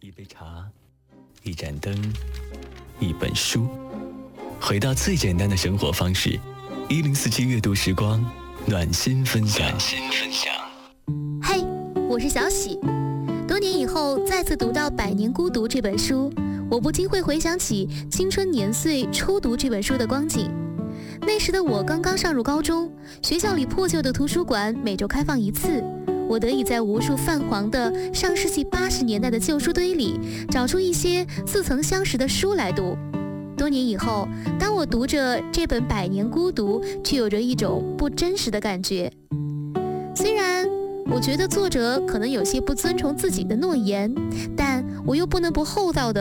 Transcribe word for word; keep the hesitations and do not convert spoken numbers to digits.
一杯茶，一盏灯，一本书，回到最简单的生活方式。一零四七阅读时光，暖心分享。暖心分享。 嘿，我是小喜。多年以后再次读到《百年孤独》这本书，我不禁会回想起青春年岁初读这本书的光景。那时的我刚刚上入高中，学校里破旧的图书馆每周开放一次，我得以在无数泛黄的上世纪八十年代的旧书堆里找出一些似曾相识的书来读。多年以后，当我读着这本《百年孤独》，却有着一种不真实的感觉。虽然我觉得作者可能有些不遵从自己的诺言，但我又不能不厚道的